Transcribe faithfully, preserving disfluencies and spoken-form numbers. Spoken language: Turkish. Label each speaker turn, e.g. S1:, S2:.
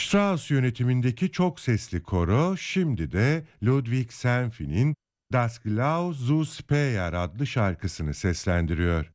S1: Strauss yönetimindeki çok sesli koro şimdi de Ludwig Senf'in Das Glau zu Speyer adlı şarkısını seslendiriyor.